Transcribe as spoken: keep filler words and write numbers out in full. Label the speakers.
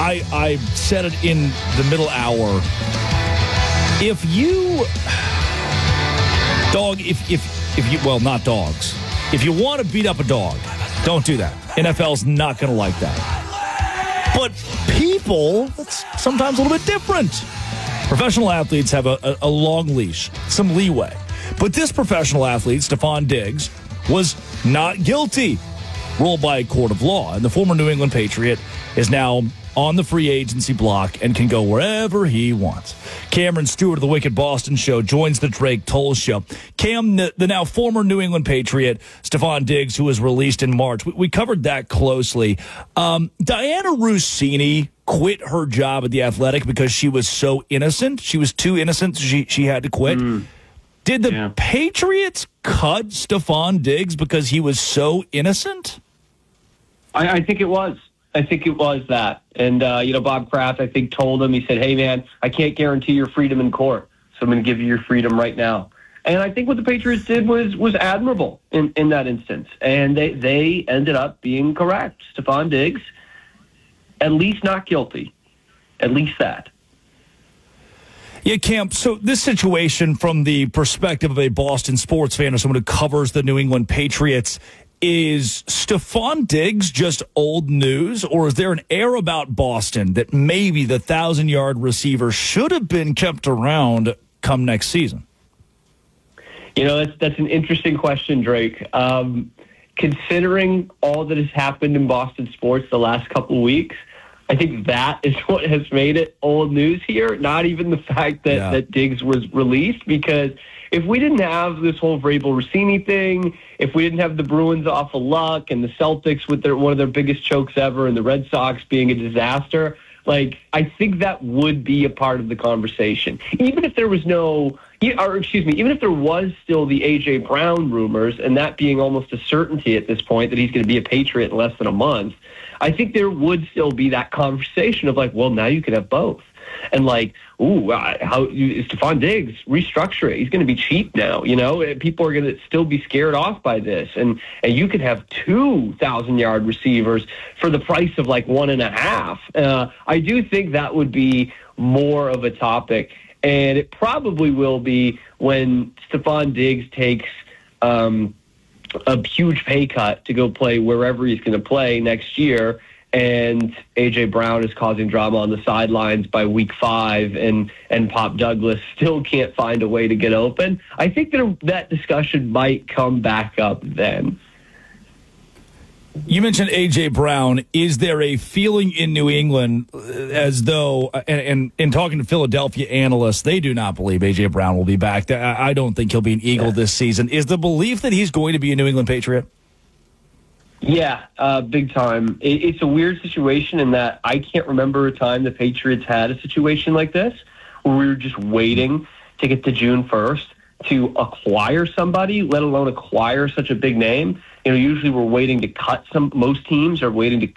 Speaker 1: I, I said it in the middle hour. If you, dog, if, if, if you, well, not dogs. If you want to beat up a dog, don't do that. N F L's not going to like that. But people, it's sometimes a little bit different. Professional athletes have a, a, a long leash, some leeway. But this professional athlete, Stefon Diggs, was not guilty, ruled by a court of law. And the former New England Patriot is now on the free agency block and can go wherever he wants. Cameron Stewart of the Wicked Boston Show joins the Drake Toll Show. Cam, the, the now former New England Patriot, Stefon Diggs, who was released in March. We, we covered that closely. Um, Diana Russini quit her job at The Athletic because she was so innocent. She was too innocent, so she, she had to quit. Mm. Did the yeah. Patriots cut Stefon Diggs because he was so innocent?
Speaker 2: I, I think it was. I think it was that. And, uh, you know, Bob Kraft, I think, told him, he said, hey, man, I can't guarantee your freedom in court, so I'm going to give you your freedom right now. And I think what the Patriots did was was admirable in, in that instance. And they, they ended up being correct. Stefon Diggs, at least not guilty. At least that.
Speaker 1: Yeah, Camp, so this situation from the perspective of a Boston sports fan or someone who covers the New England Patriots, is Stefon Diggs just old news, or is there an air about Boston that maybe the thousand-yard receiver should have been kept around come next season?
Speaker 2: You know, that's, that's an interesting question, Drake. Um, considering all that has happened in Boston sports the last couple of weeks, I think that is what has made it old news here, not even the fact that, yeah. that Diggs was released, because if we didn't have this whole Vrabel Rossini thing, if we didn't have the Bruins off of luck and the Celtics with their one of their biggest chokes ever and the Red Sox being a disaster, like, I think that would be a part of the conversation. Even if there was no, or excuse me, even if there was still the A J Brown rumors, and that being almost a certainty at this point that he's going to be a Patriot in less than a month, I think there would still be that conversation of like, well, now you can have both. And like, ooh, how you, Stefon Diggs, restructure it. He's going to be cheap now. You know, people are going to still be scared off by this. And and you could have two thousand yard receivers for the price of like one and a half. Uh, I do think that would be more of a topic, and it probably will be when Stefon Diggs takes um, a huge pay cut to go play wherever he's going to play next year. And A J Brown is causing drama on the sidelines by week five, and, and Pop Douglas still can't find a way to get open. I think that that discussion might come back up then.
Speaker 1: You mentioned A J Brown. Is there a feeling in New England as though, and, and in talking to Philadelphia analysts, they do not believe A J Brown will be back. I don't think he'll be an Eagle yeah. this season. Is the belief that he's going to be a New England Patriot?
Speaker 2: Yeah, uh, big time. It, it's a weird situation in that I can't remember a time the Patriots had a situation like this where we were just waiting to get to June first to acquire somebody, let alone acquire such a big name. You know, usually we're waiting to cut some, most teams are waiting to